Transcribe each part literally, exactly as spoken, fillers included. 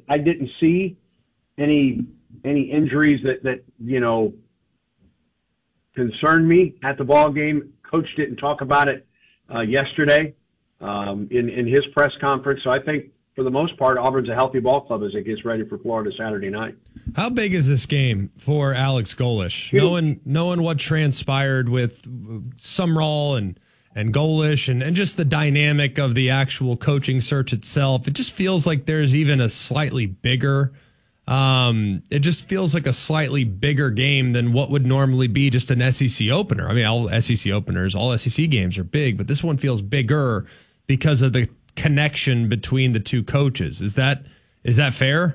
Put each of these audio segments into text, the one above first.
I didn't see any any injuries that, that you know, concerned me at the ball game. Coach didn't talk about it uh, yesterday um, in, in his press conference. So I think, for the most part, Auburn's a healthy ball club as it gets ready for Florida Saturday night. How big is this game for Alex Golesh? Knowing knowing what transpired with Sumrall and and Golesh and, and just the dynamic of the actual coaching search itself, it just feels like there's even a slightly bigger um, it just feels like a slightly bigger game than what would normally be just an S E C opener. I mean, all S E C openers, all S E C games are big, but this one feels bigger because of the connection between the two coaches. Is that is that fair?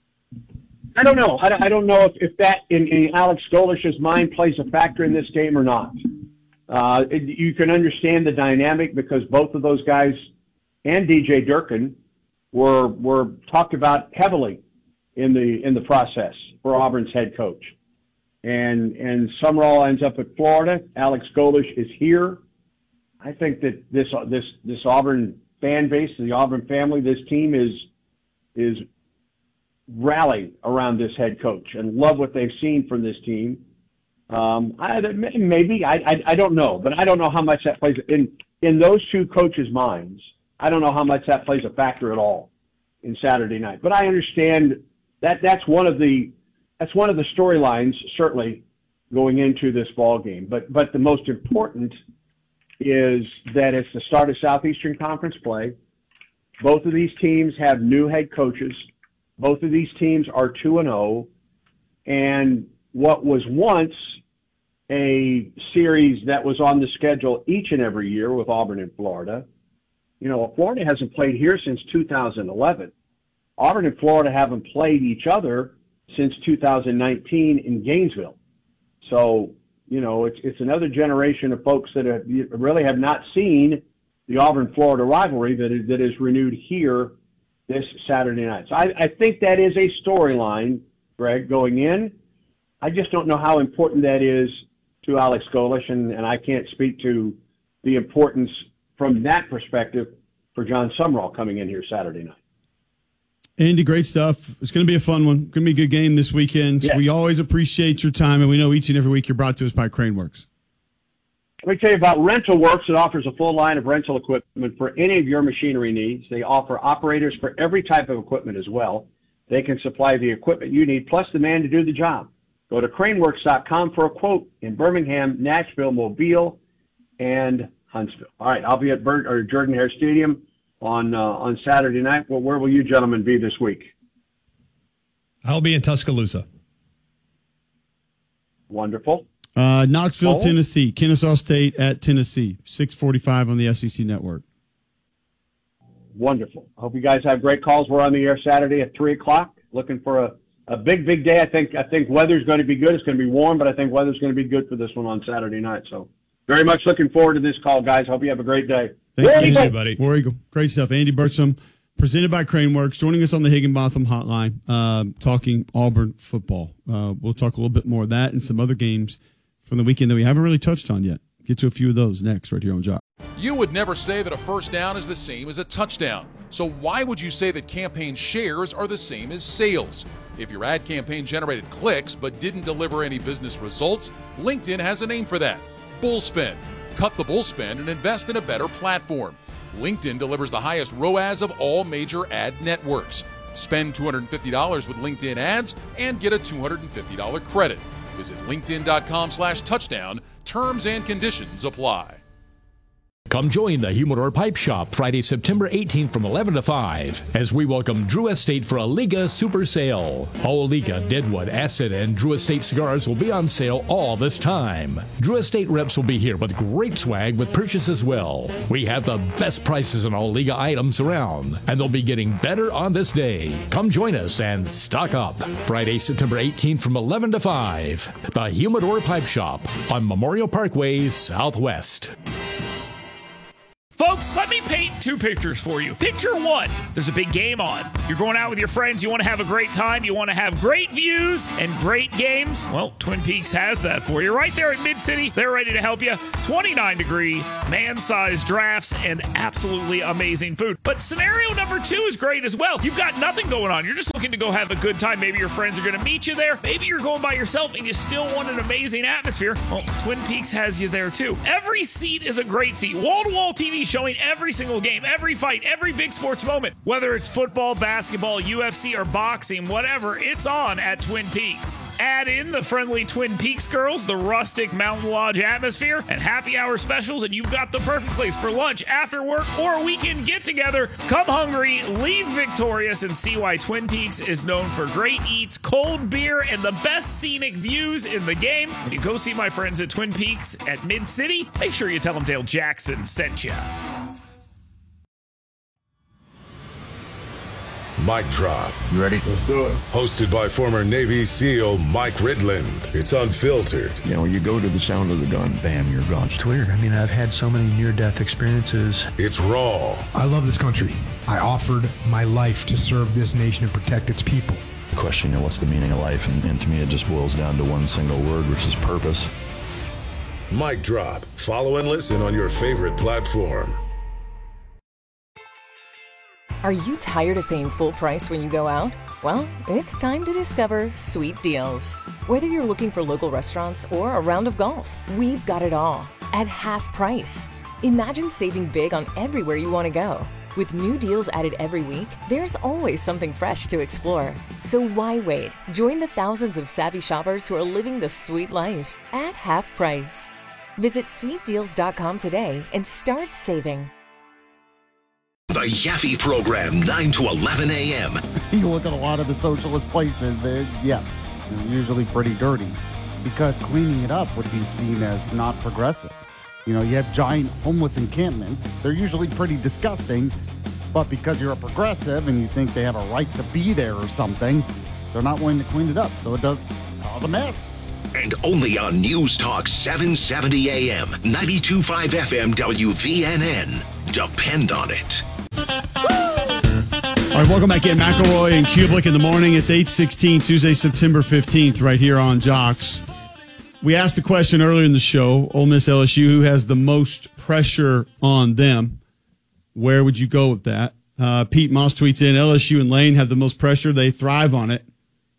I don't know. I don't, I don't know if, if that in, in Alex Golesh's mind plays a factor in this game or not. Uh, it, you can understand the dynamic because both of those guys and D J Durkin were were talked about heavily in the in the process for Auburn's head coach. And and Sumrall ends up at Florida. Alex Golesh is here. I think that this this this Auburn fan base, the Auburn family, this team is is rallying around this head coach and love what they've seen from this team. Um, I, maybe I, I I don't know, but I don't know how much that plays in in those two coaches' minds. I don't know how much that plays a factor at all in Saturday night. But I understand that that's one of the that's one of the storylines certainly going into this ball game. But but the most important is that it's the start of Southeastern Conference play. Both of these teams have new head coaches. Both of these teams are two and oh, and what was once a series that was on the schedule each and every year with Auburn and Florida. You know, Florida hasn't played here since two thousand eleven. Auburn and Florida haven't played each other since two thousand nineteen in Gainesville. So, you know, it's it's another generation of folks that have, really have not seen the Auburn-Florida rivalry that is, that is renewed here this Saturday night. So I, I think that is a storyline, Greg, going in. I just don't know how important that is to Alex Golesh, and, and I can't speak to the importance from that perspective for John Sumrall coming in here Saturday night. Andy, great stuff. It's going to be a fun one. Going to be a good game this weekend. Yes. We always appreciate your time, and we know each and every week you're brought to us by Craneworks. Let me tell you about Rental Works. It offers a full line of rental equipment for any of your machinery needs. They offer operators for every type of equipment as well. They can supply the equipment you need, plus the man to do the job. Go to craneworks dot com for a quote in Birmingham, Nashville, Mobile, and Huntsville. All right, I'll be at Bert, or Jordan Hare Stadium on uh, on Saturday night. Well, where will you gentlemen be this week? I'll be in Tuscaloosa. Wonderful. Uh, Knoxville, oh. Tennessee. Kennesaw State at Tennessee. six forty-five on the S E C Network. Wonderful. I hope you guys have great calls. We're on the air Saturday at three o'clock. Looking for a, a big, big day. I think I think weather's going to be good. It's going to be warm, but I think weather's going to be good for this one on Saturday night. So very much looking forward to this call, guys. Hope you have a great day. Thank you, you buddy. War Eagle. Great stuff. Andy Burcham, presented by Craneworks, joining us on the Higginbotham Hotline, uh, talking Auburn football. Uh, we'll talk a little bit more of that and some other games from the weekend that we haven't really touched on yet. Get to a few of those next right here on Job. You would never say that a first down is the same as a touchdown. So why would you say that campaign shares are the same as sales? If your ad campaign generated clicks but didn't deliver any business results, LinkedIn has a name for that. Bullspend. Cut the bullspend and invest in a better platform. LinkedIn delivers the highest R O A S of all major ad networks. Spend two hundred fifty dollars with LinkedIn ads and get a two hundred fifty dollars credit. Visit linkedin.com slash touchdown. Terms and conditions apply. Come join the Humidor Pipe Shop Friday, September eighteenth from eleven to five as we welcome Drew Estate for a Liga Super Sale. All Liga, Deadwood, Acid, and Drew Estate cigars will be on sale all this time. Drew Estate reps will be here with great swag with purchase as well. We have the best prices on all Liga items around, and they'll be getting better on this day. Come join us and stock up. Friday, September eighteenth from eleven to five. The Humidor Pipe Shop on Memorial Parkway Southwest. Folks, let me paint two pictures for you. Picture one, there's a big game on. You're going out with your friends, you want to have a great time, you want to have great views and great games. Well, Twin Peaks has that for you. Right there at Mid-City, they're ready to help you. twenty-nine degree, man-sized drafts, and absolutely amazing food. But scenario number two is great as well. You've got nothing going on. You're just looking to go have a good time. Maybe your friends are going to meet you there. Maybe you're going by yourself and you still want an amazing atmosphere. Well, Twin Peaks has you there too. Every seat is a great seat. Wall-to-wall T V showing every single game, every fight, every big sports moment. Whether it's football, basketball, U F C, or boxing, whatever, it's on at Twin Peaks. Add in the friendly Twin Peaks girls, the rustic Mountain Lodge atmosphere, and happy hour specials, and you've got the perfect place for lunch, after work, or a weekend get-together. Come hungry, leave victorious, and see why Twin Peaks is known for great eats, cold beer, and the best scenic views in the game. When you go see my friends at Twin Peaks at Mid-City, make sure you tell them Dale Jackson sent you. Mic Drop. You ready? Let's do it. Hosted by former Navy SEAL Mike Ridland. It's unfiltered. You know, you go to the sound of the gun, bam, you're gone. It's weird. I mean, I've had so many near-death experiences. It's raw. I love this country. I offered my life to serve this nation and protect its people. Question, you know, what's the meaning of life? And, and to me, it just boils down to one single word, which is purpose. Mic Drop. Follow and listen on your favorite platform. Are you tired of paying full price when you go out? Well, it's time to discover Sweet Deals. Whether you're looking for local restaurants or a round of golf, we've got it all at half price. Imagine saving big on everywhere you want to go. With new deals added every week, there's always something fresh to explore. So why wait? Join the thousands of savvy shoppers who are living the sweet life at half price. Visit sweet deals dot com today and start saving. The Yaffe Program, nine to eleven a.m. You look at a lot of the socialist places, they're, yeah, they're usually pretty dirty because cleaning it up would be seen as not progressive. You know, you have giant homeless encampments. They're usually pretty disgusting, but because you're a progressive and you think they have a right to be there or something, they're not willing to clean it up, so it does cause a mess. And only on News Talk seven seventy a.m., ninety-two point five F M W V N N. Depend on it. All right, welcome back in. McElroy and Kublik in the morning. It's eight sixteen, Tuesday, September fifteenth, right here on Jocks. We asked the question earlier in the show, Ole Miss L S U, who has the most pressure on them? Where would you go with that? Uh, Pete Moss tweets in, L S U and Lane have the most pressure. They thrive on it.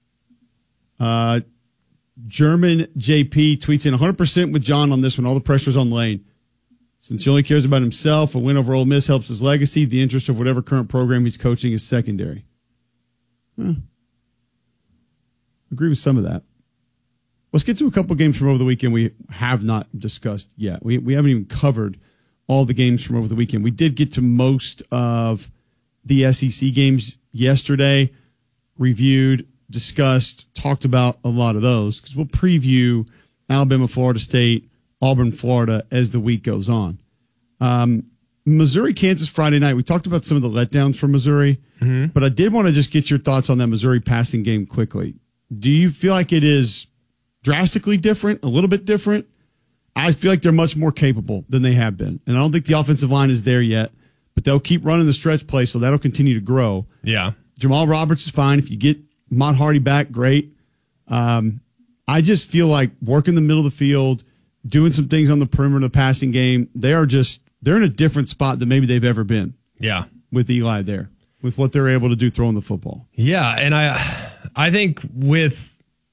Uh, German J P tweets in one hundred percent with John on this one. All the pressure's on Lane. Since he only cares about himself, a win over Ole Miss helps his legacy. The interest of whatever current program he's coaching is secondary. Huh. Agree with some of that. Let's get to a couple games from over the weekend we have not discussed yet. We we haven't even covered all the games from over the weekend. We did get to most of the S E C games yesterday, reviewed, discussed, talked about a lot of those because we'll preview Alabama, Florida State, Auburn, Florida as the week goes on. Um, Missouri, Kansas Friday night. We talked about some of the letdowns for Missouri, mm-hmm. but I did want to just get your thoughts on that Missouri passing game quickly. Do you feel like it is drastically different, a little bit different? I feel like they're much more capable than they have been. And I don't think the offensive line is there yet, but they'll keep running the stretch play, so that'll continue to grow. Yeah. Jamal Roberts is fine. If you get Mont Hardy back, great. Um, I just feel like working the middle of the field, doing some things on the perimeter of the passing game, they are just, they're in a different spot than maybe they've ever been. Yeah. With Eli there, with what they're able to do throwing the football. Yeah, and I I think with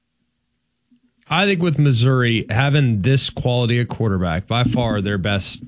I think with Missouri having this quality of quarterback, by far their best.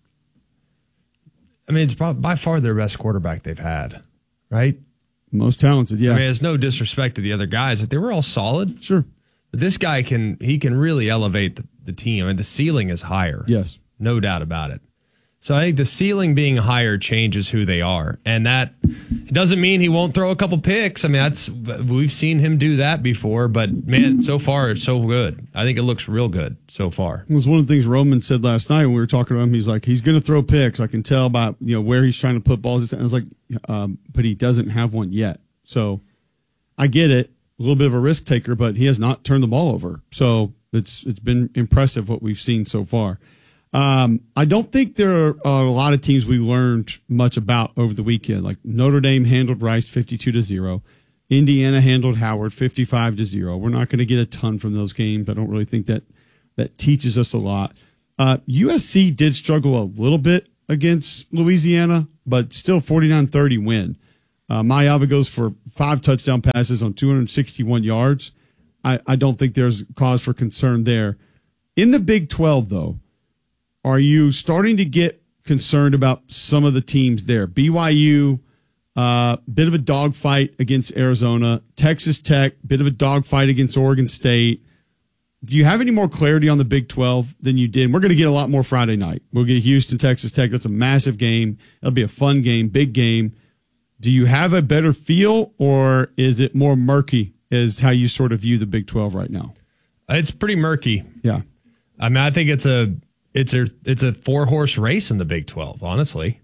I mean, it's by far their best quarterback they've had, right? Most talented, yeah. I mean, it's no disrespect to the other guys. They were all solid. Sure. But this guy can, he can really elevate the, the team. I mean, the ceiling is higher. Yes. No doubt about it. So I think the ceiling being higher changes who they are. And that it doesn't mean he won't throw a couple picks. I mean, that's we've seen him do that before. But, man, so far it's so good. I think it looks real good so far. It was one of the things Roman said last night when we were talking to him. He's like, he's going to throw picks. I can tell by you know where he's trying to put balls. And I was like, um, but he doesn't have one yet. So I get it. A little bit of a risk taker, but he has not turned the ball over. So it's it's been impressive what we've seen so far. Um, I don't think there are a lot of teams we learned much about over the weekend. Like Notre Dame handled Rice fifty-two to zero. Indiana handled Howard fifty-five to zero. We're not going to get a ton from those games. I don't really think that that teaches us a lot. Uh, U S C did struggle a little bit against Louisiana, but still forty-nine thirty win. Uh, Mayava goes for five touchdown passes on two hundred sixty-one yards. I, I don't think there's cause for concern there. In the Big twelve, though, are you starting to get concerned about some of the teams there? B Y U, uh, bit of a dogfight against Arizona. Texas Tech, bit of a dogfight against Oregon State. Do you have any more clarity on the Big twelve than you did? We're going to get a lot more Friday night. We'll get Houston, Texas Tech. That's a massive game. It'll be a fun game, big game. Do you have a better feel, or is it more murky is how you sort of view the Big twelve right now? It's pretty murky. Yeah. I mean, I think it's a it's a it's a four horse race in the Big twelve. Honestly,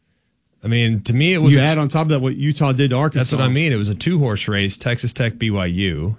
I mean, to me, it was you add on top of that what Utah did to Arkansas. That's what I mean. It was a two horse race: Texas Tech, B Y U.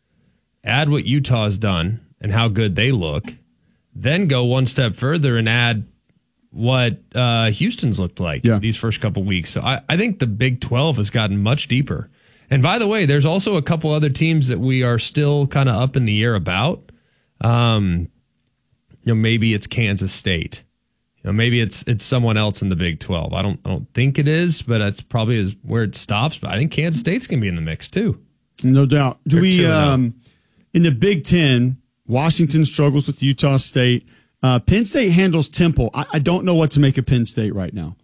Add what Utah's done and how good they look, then go one step further and add what uh, Houston's looked like yeah. these first couple weeks. So I, I think the Big twelve has gotten much deeper. And by the way, there's also a couple other teams that we are still kind of up in the air about. Um, you know, maybe it's Kansas State. You know, maybe it's it's someone else in the Big twelve. I don't I don't think it is, but that's probably is where it stops. But I think Kansas State's going to be in the mix too. No doubt. Do They're we um, in the Big Ten? Washington struggles with Utah State. Uh, Penn State handles Temple. I, I don't know what to make of Penn State right now.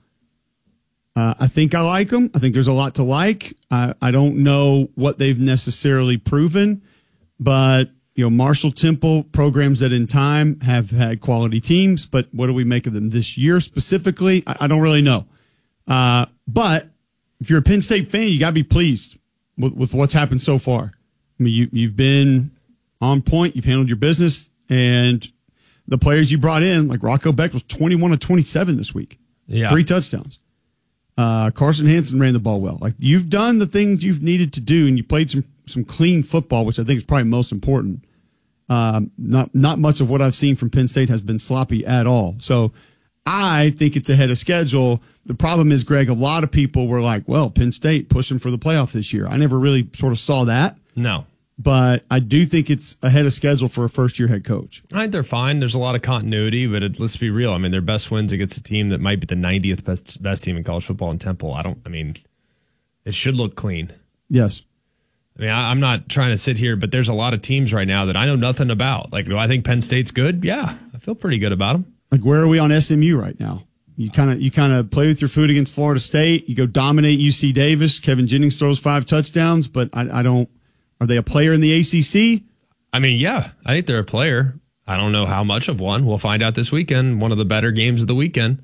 Uh, I think I like them. I think there's a lot to like. I, I don't know what they've necessarily proven, but you know, Marshall Temple, programs that in time have had quality teams, but what do we make of them this year specifically? I, I don't really know. Uh, but if you're a Penn State fan, you got to be pleased with, with what's happened so far. I mean, you, you've been on point. You've handled your business, and the players you brought in, like Rocco Beck, was twenty-one of twenty-seven this week. Yeah. Three touchdowns. Uh, Carson Hansen ran the ball well. Like, you've done the things you've needed to do, and you played some some clean football, which I think is probably most important. Um, not not much of what I've seen from Penn State has been sloppy at all. So I think it's ahead of schedule. The problem is, Greg, a lot of people were like, well, Penn State pushing for the playoff this year. I never really sort of saw that. No. But I do think it's ahead of schedule for a first-year head coach. I think they're fine. There's a lot of continuity, but it, let's be real. I mean, their best wins against a team that might be the ninetieth best, best team in college football in Temple. I don't, I mean, it should look clean. Yes. I mean, I, I'm not trying to sit here, but there's a lot of teams right now that I know nothing about. Like, do I think Penn State's good? Yeah, I feel pretty good about them. Like, where are we on S M U right now? You kind of you kind of play with your food against Florida State. You go dominate U C Davis. Kevin Jennings throws five touchdowns, but I, I don't. Are they a player in the A C C? I mean, yeah, I think they're a player. I don't know how much of one. We'll find out this weekend. One of the better games of the weekend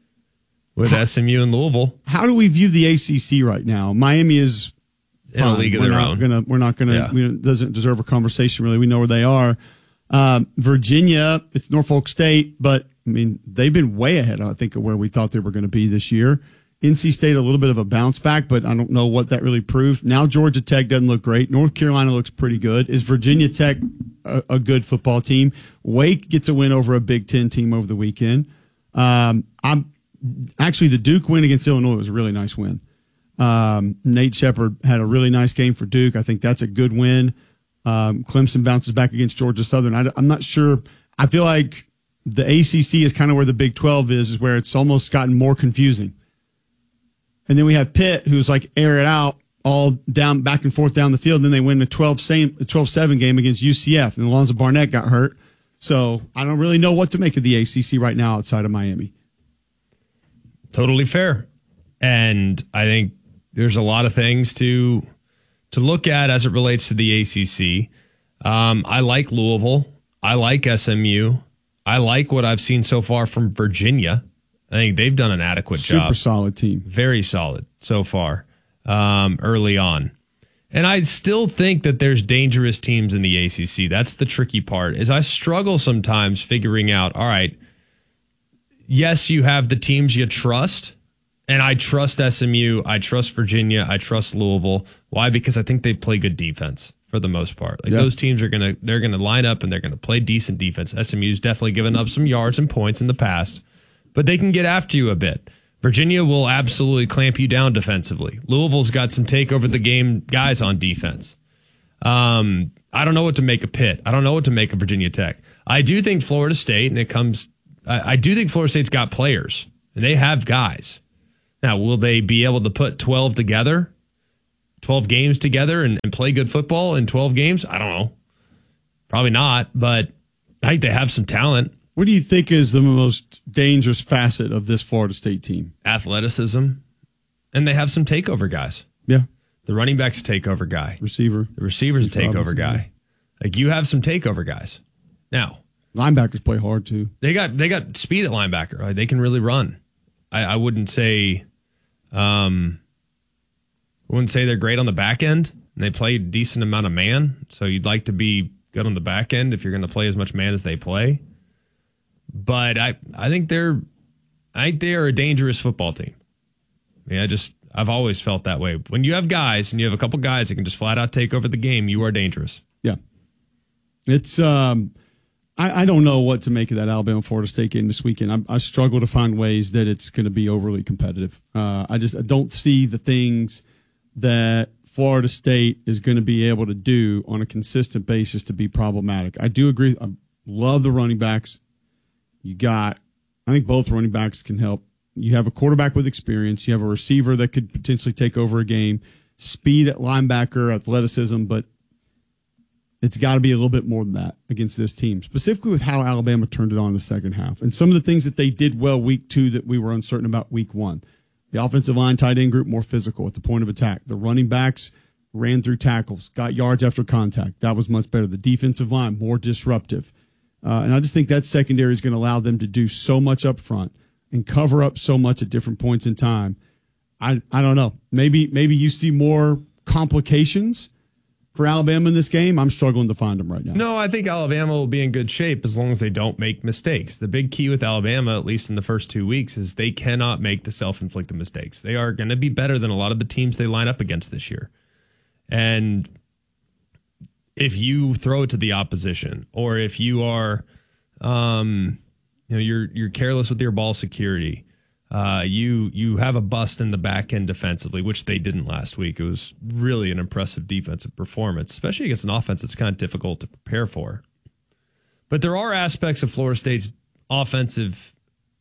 with how, S M U and Louisville. How do we view the A C C right now? Miami is in a league of we're their not own. Gonna, we're not going to. Yeah. We don't, doesn't deserve a conversation really. We know where they are. Um, Virginia, it's Norfolk State, but I mean they've been way ahead. I think of where we thought they were going to be this year. N C State, a little bit of a bounce back, but I don't know what that really proved. Now Georgia Tech doesn't look great. North Carolina looks pretty good. Is Virginia Tech a, a good football team? Wake gets a win over a Big Ten team over the weekend. Um, I'm actually the Duke win against Illinois was a really nice win. Um, Nate Shepard had a really nice game for Duke. I think that's a good win. Um, Clemson bounces back against Georgia Southern. I, I'm not sure. I feel like the A C C is kind of where the Big twelve is, is where it's almost gotten more confusing. And then we have Pitt, who's like air it out all down back and forth down the field. And then they win a twelve seven game against U C F. And Alonzo Barnett got hurt. So I don't really know what to make of the A C C right now outside of Miami. Totally fair. And I think there's a lot of things to to look at as it relates to the A C C. Um, I like Louisville. I like S M U. I like what I've seen so far from Virginia. I think they've done an adequate Super job. Super solid team. Very solid so far um, early on. And I still think that there's dangerous teams in the A C C. That's the tricky part, is I struggle sometimes figuring out, all right, yes, you have the teams you trust, and I trust S M U, I trust Virginia, I trust Louisville. Why? Because I think they play good defense. for the most part. Like Yeah. those teams are gonna they're gonna line up and they're gonna play decent defense. S M U's definitely given up some yards and points in the past, but they can get after you a bit. Virginia will absolutely clamp you down defensively. Louisville's got some take over the game guys on defense. Um, I don't know what to make of Pitt. I don't know what to make of Virginia Tech. I do think Florida State, and it comes, I, I do think Florida State's got players, and they have guys. Now, will they be able to put twelve together, twelve games together, and, and play good football in twelve games? I don't know. Probably not, but I think they have some talent. What do you think is the most dangerous facet of this Florida State team? Athleticism, and they have some takeover guys. Yeah. The running back's a takeover guy. Receiver. The receiver's a Keith takeover Robinson, guy. yeah. Like you have some takeover guys. Now, linebackers play hard too. They got they got speed at linebacker. Right? They can really run. I, I wouldn't say, um, I wouldn't say they're great on the back end. And they play a decent amount of man. So you'd like to be good on the back end if you're going to play as much man as they play. But I, I think they're, I think they are a dangerous football team. I mean, I just, I've always felt that way. When you have guys and you have a couple guys that can just flat out take over the game, you are dangerous. Yeah. It's, um, I, I don't know what to make of that Alabama Florida State game this weekend. I, I struggle to find ways that it's going to be overly competitive. Uh, I just I don't see the things that Florida State is going to be able to do on a consistent basis to be problematic. I do agree. I love the running backs. You got, I think both running backs can help. You have a quarterback with experience. You have a receiver that could potentially take over a game. Speed at linebacker, athleticism, but it's got to be a little bit more than that against this team, specifically with how Alabama turned it on in the second half. And some of the things that they did well week two that we were uncertain about week one. The offensive line, tight end group, more physical at the point of attack. The running backs ran through tackles, got yards after contact. That was much better. The defensive line, more disruptive. Uh, and I just think that secondary is going to allow them to do so much up front and cover up so much at different points in time. I I don't know. Maybe maybe you see more complications for Alabama in this game. I'm struggling to find them right now. No, I think Alabama will be in good shape as long as they don't make mistakes. The big key with Alabama, at least in the first two weeks, is they cannot make the self-inflicted mistakes. They are going to be better than a lot of the teams they line up against this year. And if you throw it to the opposition, or if you are, um, you know, you're you're careless with your ball security, uh, you you have a bust in the back end defensively, which they didn't last week. It was really an impressive defensive performance, especially against an offense that's kind of difficult to prepare for. But there are aspects of Florida State's offensive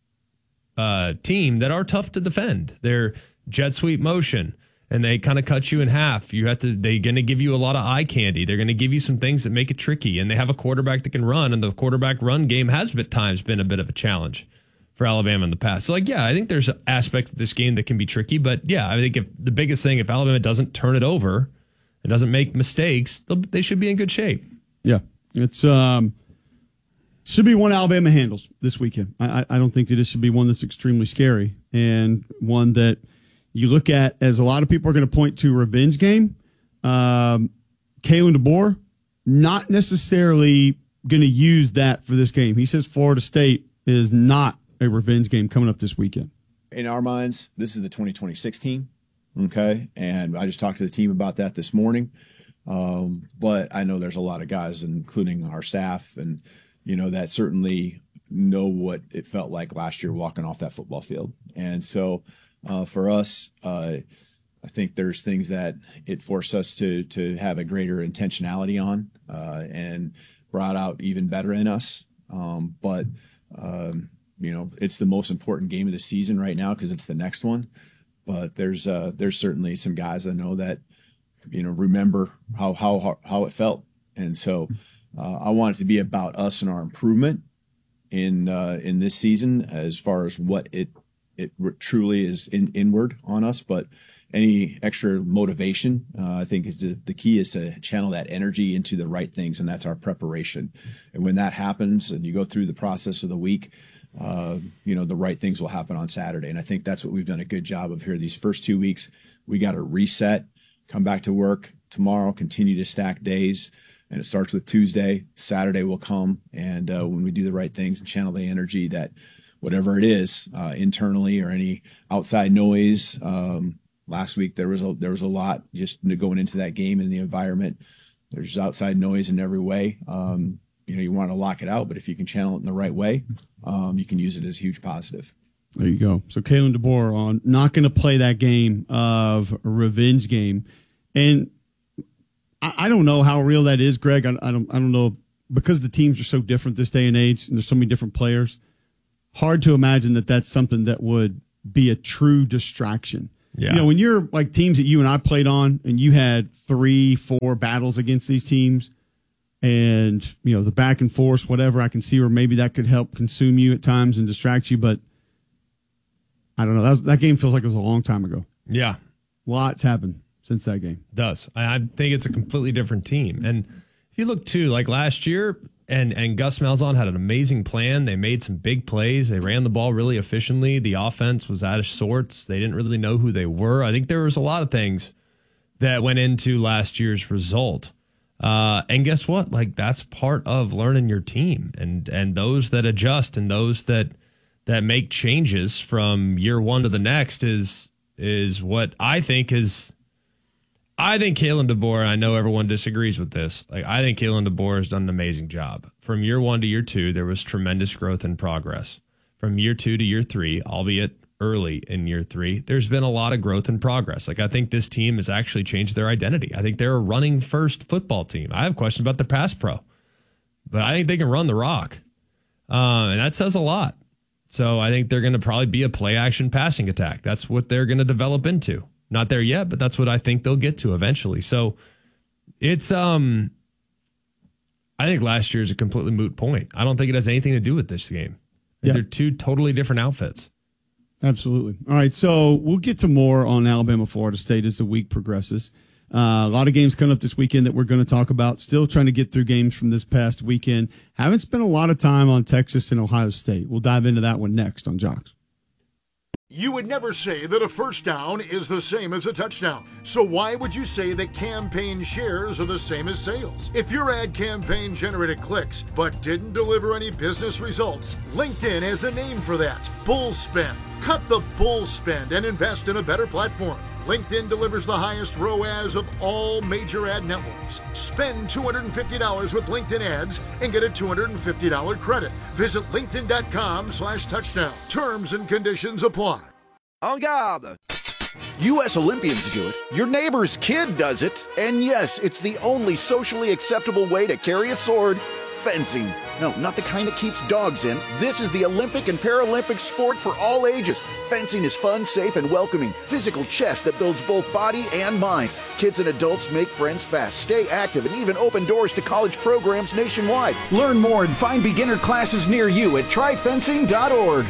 uh, team that are tough to defend. They're jet sweep motion, and they kind of cut you in half. You have to. They're going to give you a lot of eye candy. They're going to give you some things that make it tricky. And they have a quarterback that can run, and the quarterback run game has at times been a bit of a challenge for Alabama in the past. So, like, yeah, I think there's aspects of this game that can be tricky. But yeah, I think if the biggest thing, if Alabama doesn't turn it over and doesn't make mistakes, they should be in good shape. Yeah, it's um should be one Alabama handles this weekend. I I don't think that it should be one that's extremely scary and one that you look at as a lot of people are going to point to revenge game. Um, Kalen DeBoer, not necessarily going to use that for this game. He says Florida State is not a revenge game coming up this weekend. In our minds, this is the twenty twenty-six team, okay? And I just talked to the team about that this morning. Um, but I know there's a lot of guys, including our staff, and, you know, that certainly know what it felt like last year walking off that football field. And so uh, for us, uh, I think there's things that it forced us to to have a greater intentionality on uh, and brought out even better in us. Um, but, um, you know, it's the most important game of the season right now because it's the next one. But there's uh, there's certainly some guys I know that, you know, remember how how how it felt. And so uh, I want it to be about us and our improvement in uh, in this season as far as what it it truly is in, inward on us. But any extra motivation, uh, I think is the, the key is to channel that energy into the right things, and that's our preparation. And when that happens and you go through the process of the week, uh, you know, the right things will happen on Saturday. And I think that's what we've done a good job of here these first two weeks. We got to reset, come back to work tomorrow, continue to stack days. And it starts with Tuesday. Saturday will come. And uh, when we do the right things and channel the energy that whatever it is, uh, internally or any outside noise, um, last week there was a there was a lot just going into that game and the environment. There's outside noise in every way. Um, you know, you want to lock it out, but if you can channel it in the right way, um, you can use it as a huge positive. There you go. So Kalen DeBoer on not going to play that game of a revenge game. And I, I don't know how real that is, Greg. I, I don't I don't know, because the teams are so different this day and age and there's so many different players. Hard to imagine that that's something that would be a true distraction. Yeah. You know, when you're like teams that you and I played on and you had three, four battles against these teams and, you know, the back and forth, whatever, I can see where maybe that could help consume you at times and distract you. But I don't know. That, was, that game feels like it was a long time ago. Yeah. Lots happened since that game. It does. I, I think it's a completely different team. And if you look, too, like last year, and, and Gus Malzahn had an amazing plan. They made some big plays. They ran the ball really efficiently. The offense was out of sorts. They didn't really know who they were. I think there was a lot of things that went into last year's result. Uh, and guess what? Like, that's part of learning your team. And, and those that adjust and those that – that make changes from year one to the next is is what I think is. I think Kalen DeBoer, I know everyone disagrees with this. Like, I think Kalen DeBoer has done an amazing job. From year one to year two, there was tremendous growth and progress. From year two to year three, albeit early in year three, there's been a lot of growth and progress. Like, I think this team has actually changed their identity. I think they're a running first football team. I have questions about the pass pro, but I think they can run the rock. Uh, and that says a lot. So I think they're going to probably be a play-action passing attack. That's what they're going to develop into. Not there yet, but that's what I think they'll get to eventually. So it's, um, I think last year is a completely moot point. I don't think it has anything to do with this game. Yeah. They're two totally different outfits. Absolutely. All right, so we'll get to more on Alabama, Florida State as the week progresses. Uh, a lot of games coming up this weekend that we're going to talk about. Still trying to get through games from this past weekend. Haven't spent a lot of time on Texas and Ohio State. We'll dive into that one next on Jocks. You would never say that a first down is the same as a touchdown. So why would you say that campaign shares are the same as sales? If your ad campaign generated clicks but didn't deliver any business results, LinkedIn has a name for that. Bull spend. Cut the bull spend and invest in a better platform. LinkedIn delivers the highest R O A S of all major ad networks. Spend two hundred fifty dollars with LinkedIn ads and get a two hundred fifty dollars credit. Visit linkedin.com slash touchdown. Terms and conditions apply. En garde! U S Olympians do it, your neighbor's kid does it, and yes, it's the only socially acceptable way to carry a sword. Fencing. No, not the kind that keeps dogs in. This is the Olympic and Paralympic sport for all ages. Fencing is fun, safe, and welcoming. Physical chess that builds both body and mind. Kids and adults make friends fast, stay active, and even open doors to college programs nationwide. Learn more and find beginner classes near you at try fencing dot org.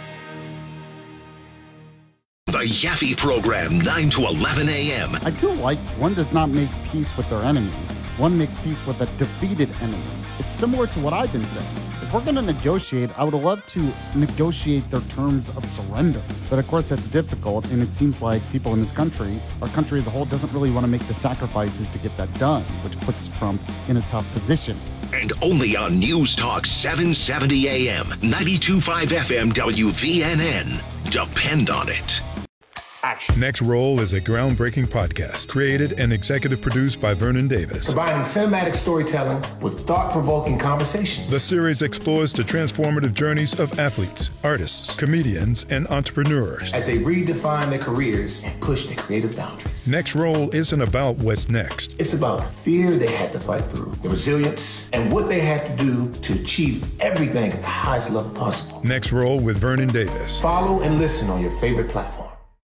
The Yaffe Program, nine to eleven a.m. I do like one does not make peace with their enemy. One makes peace with a defeated enemy. It's similar to what I've been saying. If we're going to negotiate, I would love to negotiate their terms of surrender. But of course, that's difficult, and it seems like people in this country, our country as a whole, doesn't really want to make the sacrifices to get that done, which puts Trump in a tough position. And only on News Talk seven seventy A M, ninety-two point five F M W V N N. Depend on it. Action. Next Roll is a groundbreaking podcast created and executive produced by Vernon Davis. Combining cinematic storytelling with thought-provoking conversations. The series explores the transformative journeys of athletes, artists, comedians, and entrepreneurs as they redefine their careers and push their creative boundaries. Next Roll isn't about what's next. It's about the fear they had to fight through, the resilience, and what they had to do to achieve everything at the highest level possible. Next Roll with Vernon Davis. Follow and listen on your favorite platform.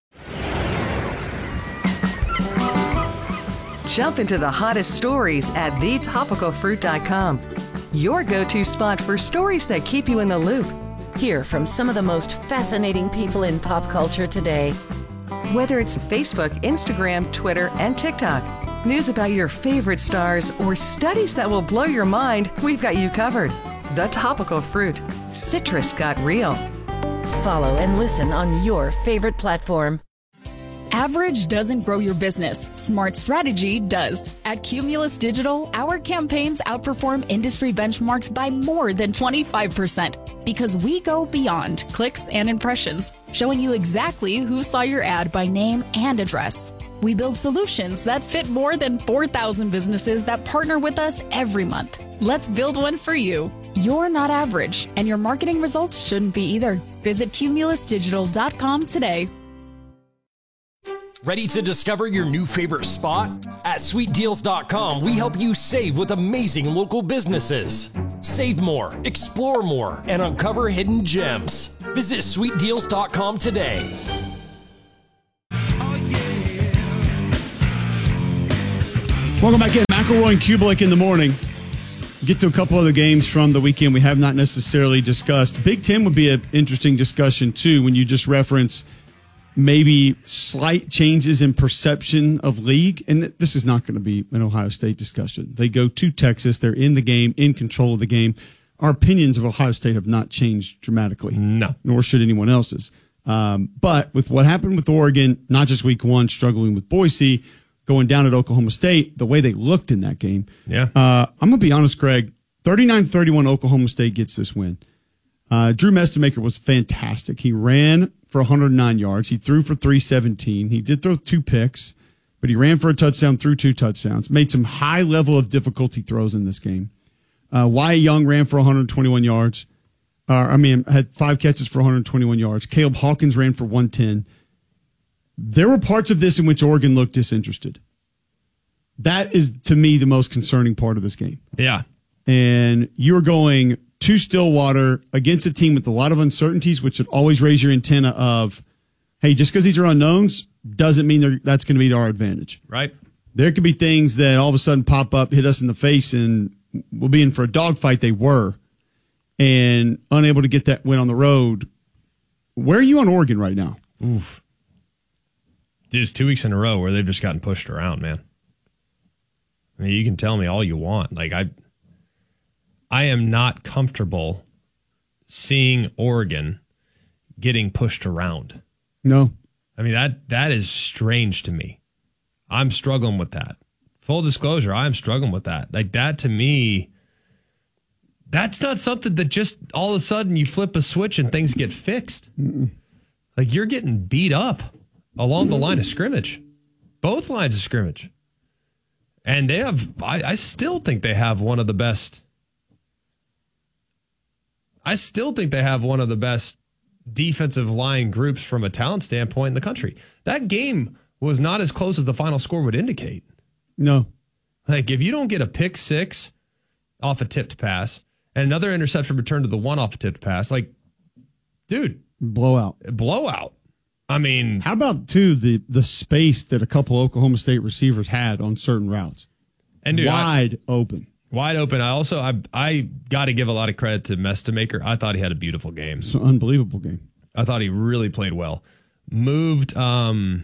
Jump into the hottest stories at the topical fruit dot com. Your go-to spot for stories that keep you in the loop. Hear from some of the most fascinating people in pop culture today. Whether it's Facebook, Instagram, Twitter, and TikTok, news about your favorite stars, or studies that will blow your mind, we've got you covered. The Topical Fruit. Citrus got real. Follow and listen on your favorite platform. Average doesn't grow your business. Smart strategy does. At Cumulus Digital, our campaigns outperform industry benchmarks by more than twenty-five percent because we go beyond clicks and impressions, showing you exactly who saw your ad by name and address. We build solutions that fit more than four thousand businesses that partner with us every month. Let's build one for you. You're not average, and your marketing results shouldn't be either. Visit cumulus digital dot com today. Ready to discover your new favorite spot? At sweet deals dot com, we help you save with amazing local businesses. Save more, explore more, and uncover hidden gems. Visit sweet deals dot com today. Welcome back in. McElroy and Kubalik in the morning. Get to a couple other games from the weekend we have not necessarily discussed. Big Ten would be an interesting discussion, too, when you just reference maybe slight changes in perception of league. And this is not going to be an Ohio State discussion. They go to Texas. They're in the game, in control of the game. Our opinions of Ohio State have not changed dramatically. No. Nor should anyone else's. Um, but with what happened with Oregon, not just week one, struggling with Boise, going down at Oklahoma State, the way they looked in that game. Yeah. Uh, I'm going to be honest, Greg. thirty-nine thirty-one Oklahoma State gets this win. Uh, Drew Mestemaker was fantastic. He ran for one hundred nine yards. He threw for three seventeen. He did throw two picks, but he ran for a touchdown, threw two touchdowns. Made some high level of difficulty throws in this game. Uh, Wyatt Young ran for one hundred twenty-one yards. Uh, I mean, had five catches for one hundred twenty-one yards. Caleb Hawkins ran for one ten. There were parts of this in which Oregon looked disinterested. That is, to me, the most concerning part of this game. Yeah. And you're going to Stillwater against a team with a lot of uncertainties, which should always raise your antenna of, hey, just because these are unknowns doesn't mean that's going to be to our advantage. Right. There could be things that all of a sudden pop up, hit us in the face, and we'll be in for a dogfight. They were. And unable to get that win on the road. Where are you on Oregon right now? Oof. Dude, it's two weeks in a row where they've just gotten pushed around, man. I mean, you can tell me all you want. Like, I I am not comfortable seeing Oregon getting pushed around. No. I mean, that that is strange to me. I'm struggling with that. Full disclosure, I'm struggling with that. Like, that to me, that's not something that just all of a sudden you flip a switch and things get fixed. Mm-mm. Like, you're getting beat up along the line of scrimmage. Both lines of scrimmage. And they have, I, I still think they have one of the best, I still think they have one of the best defensive line groups from a talent standpoint in the country. That game was not as close as the final score would indicate. No. Like, if you don't get a pick six off a tipped pass and another interception return to the one off a tipped pass, like, dude. Blowout. Blowout. I mean, how about too the the space that a couple Oklahoma State receivers had on certain routes, and dude, wide I, open, wide open. I also I I got to give a lot of credit to Mestemaker. I thought he had a beautiful game. It's an unbelievable game. I thought he really played well. Moved, um,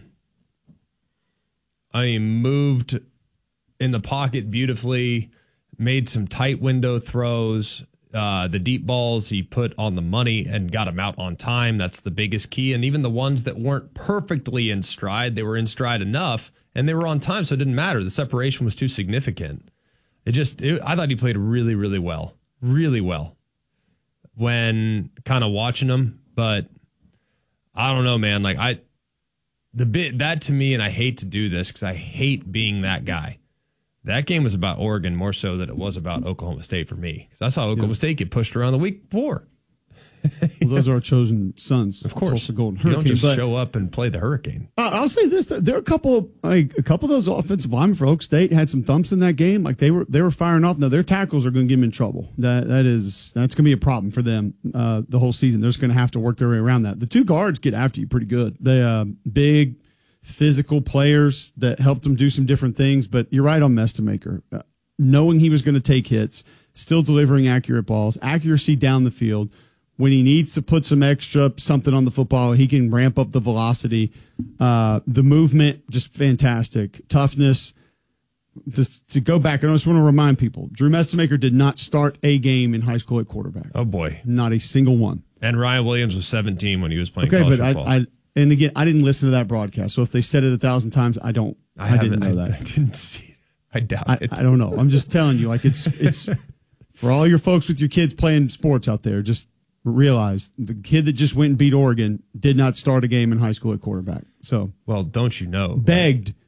I mean, moved in the pocket beautifully. Made some tight window throws. Uh, the deep balls he put on the money and got them out on time. That's the biggest key. And even the ones that weren't perfectly in stride, they were in stride enough and they were on time, so it didn't matter. The separation was too significant. It just, it, I thought he played really, really well. Really well when kind of watching him. But I don't know, man. Like, I, the bit that to me, and I hate to do this because I hate being that guy. That game was about Oregon more so than it was about Oklahoma State for me. Because I saw Oklahoma yeah. State get pushed around the week before. Well, those are our chosen sons. Of course. Tulsa Golden Hurricane. You don't just but, show up and play the Hurricane. Uh, I'll say this. There are a couple, like a couple of those offensive linemen for Oak State had some thumps in that game. Like they were they were firing off. Now, their tackles are going to get them in trouble. That That is, that's going to be a problem for them uh, the whole season. They're just going to have to work their way around that. The two guards get after you pretty good. They uh, big, physical players that helped them do some different things. But you're right on Mestemaker. Uh, knowing he was going to take hits, still delivering accurate balls, accuracy down the field. When he needs to put some extra something on the football, he can ramp up the velocity. Uh, the movement, just fantastic. Toughness. Just to go back, I just want to remind people, Drew Mestemaker did not start a game in high school at quarterback. Oh, boy. Not a single one. And Ryan Williams was seventeen when he was playing okay, college but football. I, I, and again, I didn't listen to that broadcast, so if they said it a thousand times, I don't, I, I didn't know I, that. I didn't see it. I doubt I, it. I don't know. I'm just telling you, like it's it's for all your folks with your kids playing sports out there, just realize the kid that just went and beat Oregon did not start a game in high school at quarterback. So, well, don't you know? Begged,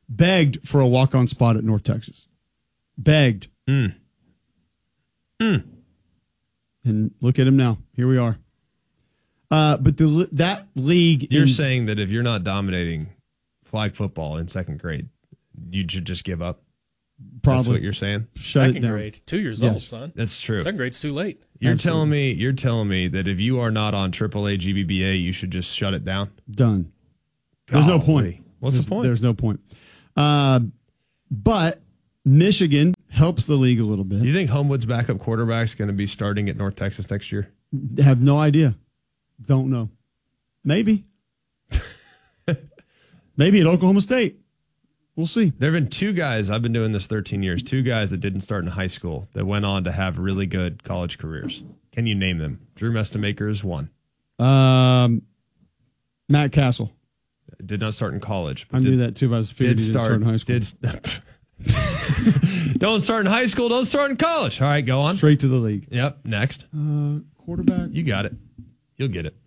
begged for a walk-on spot at North Texas. Begged. Mm. Mm. And look at him now. Here we are. Uh, but the that league... You're in, saying that if you're not dominating flag football in second grade, you should just give up? Probably. That's what you're saying? Shut second it down. grade. Two years Yes. old, son. That's true. Second grade's too late. You're Absolutely. telling me you're telling me that if you are not on triple A G B B A, you should just shut it down? Done. There's no Golly. point. What's there's, the point? There's no point. Uh, but Michigan helps the league a little bit. You think Homewood's backup quarterback is going to be starting at North Texas next year? Have no idea. Don't know. Maybe. Maybe at Oklahoma State. We'll see. There have been two guys, I've been doing this thirteen years, two guys that didn't start in high school that went on to have really good college careers. Can you name them? Drew Mestamaker is one. Um, Matt Castle. Did not start in college. I did, knew that too, but I was figuring did he didn't start, start in high school. Did, don't start in high school, don't start in college. All right, go on. Straight to the league. Yep, next. Uh, quarterback. You got it. You'll get it.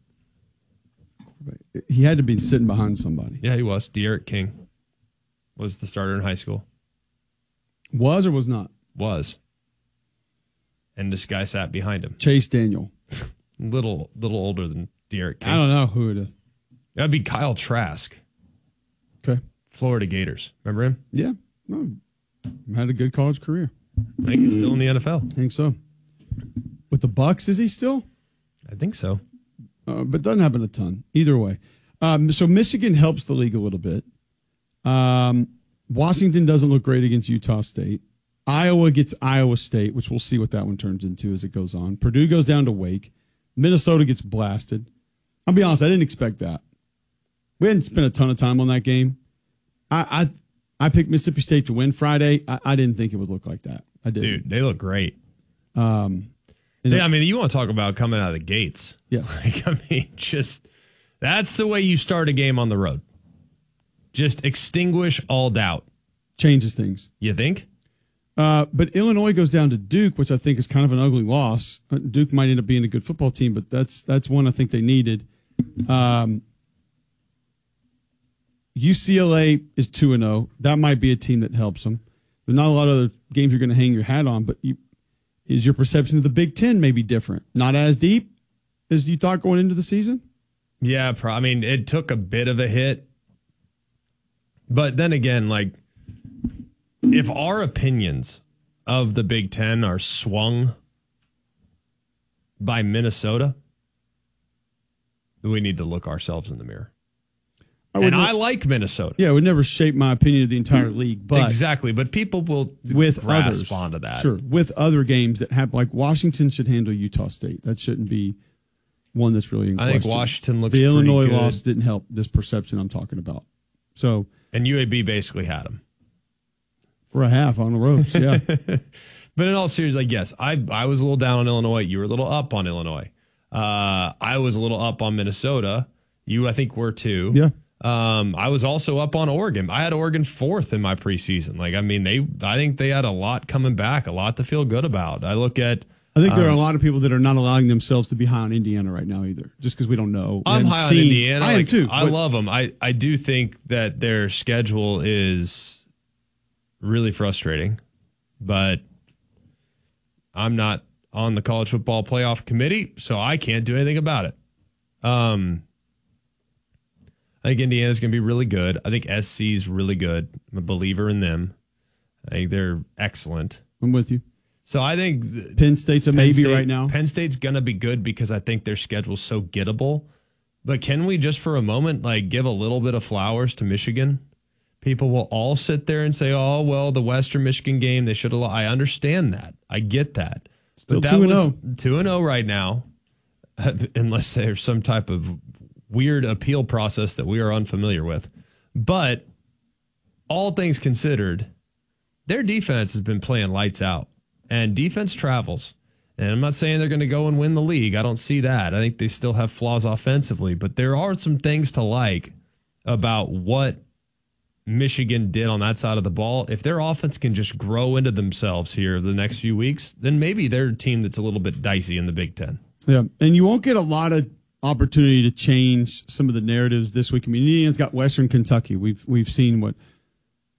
He had to be sitting behind somebody. Yeah, he was. De'Aaron King was the starter in high school. Was or was not? Was. And this guy sat behind him. Chase Daniel. little little older than De'Aaron King. I don't know who it is. That'd be Kyle Trask. Okay. Florida Gators. Remember him? Yeah. No, had a good college career. I think he's still in the N F L. I think so. With the Bucks, is he still? I think so. Uh, but doesn't happen a ton. Either way. Um, so Michigan helps the league a little bit. Um, Washington doesn't look great against Utah State. Iowa gets Iowa State, which we'll see what that one turns into as it goes on. Purdue goes down to Wake. Minnesota gets blasted. I'll be honest, I didn't expect that. We hadn't spent a ton of time on that game. I I, I picked Mississippi State to win Friday. I, I didn't think it would look like that. I did. Dude, they look great. Um, yeah, I mean, you want to talk about coming out of the gates. Yes. Like, I mean, just that's the way you start a game on the road. Just extinguish all doubt. Changes things. You think? Uh, but Illinois goes down to Duke, which I think is kind of an ugly loss. Uh, Duke might end up being a good football team, but that's that's one I think they needed. Um, U C L A is two and oh. That might be a team that helps them. There's not a lot of other games you're going to hang your hat on, but you, is your perception of the Big Ten maybe different? Not as deep as you thought going into the season? Yeah, pro- I mean, it took a bit of a hit. But then again, like, if our opinions of the Big Ten are swung by Minnesota, we need to look ourselves in the mirror. I and not, I like Minnesota. Yeah, it would never shape my opinion of the entire league. But exactly, but people will with grasp others, onto that. Sure, with other games that have, like Washington should handle Utah State. That shouldn't be one that's really in I question. think Washington looks The pretty Illinois good. loss didn't help this perception I'm talking about. So And U A B basically had them. For a half on the ropes, yeah. But in all seriousness, like, yes, I I was a little down on Illinois. You were a little up on Illinois. Uh, I was a little up on Minnesota. You, I think, were too. Yeah. Um, I was also up on Oregon. I had Oregon fourth in my preseason. Like, I mean, they. I think they had a lot coming back, a lot to feel good about. I look at. I think there um, are a lot of people that are not allowing themselves to be high on Indiana right now either, just because we don't know. We I'm haven't high seen- on Indiana. I am Like, too. I but- love them. I, I do think that their schedule is really frustrating, but I'm not on the college football playoff committee, so I can't do anything about it. Um, I think Indiana's going to be really good. I think S C is really good. I'm a believer in them. I think they're excellent. I'm with you. So I think th- Penn State's a Penn maybe State- right now. Penn State's going to be good because I think their schedule's so gettable. But can we just for a moment like give a little bit of flowers to Michigan? People will all sit there and say, "Oh, well, the Western Michigan game, they should have." I understand that. I get that. Still but that two and was oh. two and oh right now, unless there's some type of weird appeal process that we are unfamiliar with. But all things considered, their defense has been playing lights out, and defense travels. And I'm not saying they're going to go and win the league. I don't see that. I think they still have flaws offensively, but there are some things to like about what Michigan did on that side of the ball. If their offense can just grow into themselves here the next few weeks, then maybe they're a team that's a little bit dicey in the Big Ten. Yeah, and you won't get a lot of opportunity to change some of the narratives this week. I mean, Indiana's got Western Kentucky. We've we've seen what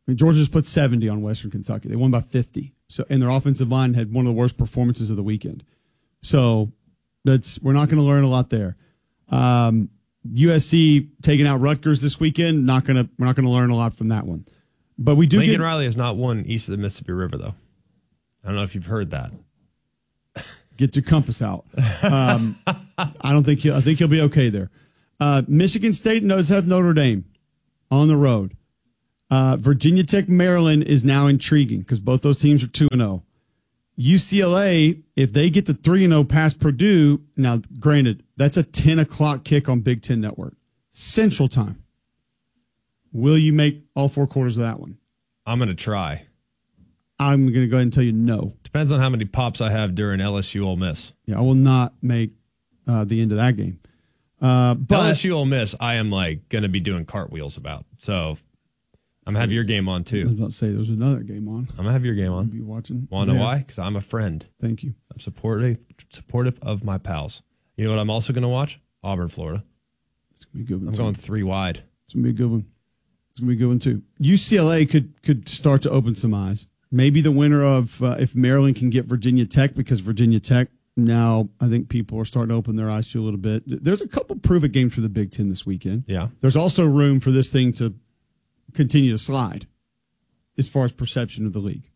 I mean, Georgia just put seventy on Western Kentucky. They won by fifty. So, and their offensive line had one of the worst performances of the weekend. So that's we're not going to learn a lot there. Um, U S C taking out Rutgers this weekend. Not going to we're not going to learn a lot from that one. But we do. Lincoln get, Riley has not won east of the Mississippi River, though. I don't know if you've heard that. Get your compass out. Um, I don't think he'll. I think he'll be okay there. Uh, Michigan State does have Notre Dame on the road. Uh, Virginia Tech, Maryland is now intriguing because both those teams are two and zero. U C L A, if they get to three and zero past Purdue, now granted that's a ten o'clock kick on Big Ten Network Central Time. Will you make all four quarters of that one? I'm going to try. I'm going to go ahead and tell you no. Depends on how many pops I have during L S U Ole Miss. Yeah, I will not make uh, the end of that game. Uh, but L S U Ole Miss, I am like going to be doing cartwheels about. So I'm going to have your game on too. I was about to say there's another game on. I'm going to have your game on. Be watching. Want to know why? Because I'm a friend. Thank you. I'm supportive, supportive of my pals. You know what I'm also going to watch? Auburn, Florida. It's going to be a good one. I'm too. going three wide. It's going to be a good one. It's going to be a good one too. U C L A could could start to open some eyes. Maybe the winner of uh, if Maryland can get Virginia Tech, because Virginia Tech now I think people are starting to open their eyes to a little bit. There's a couple prove-it games for the Big Ten this weekend. Yeah. There's also room for this thing to continue to slide as far as perception of the league.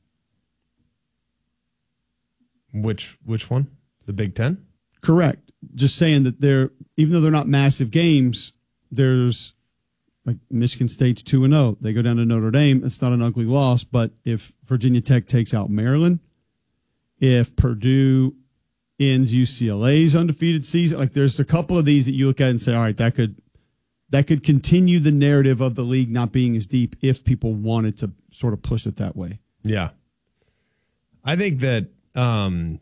Which which one? The Big Ten? Correct. Just saying that they're even though they're not massive games, there's like Michigan State's two and oh. They go down to Notre Dame. It's not an ugly loss, but if Virginia Tech takes out Maryland, if Purdue ends U C L A's undefeated season, like there's a couple of these that you look at and say, all right, that could that could continue the narrative of the league not being as deep if people wanted to sort of push it that way. Yeah. I think that um,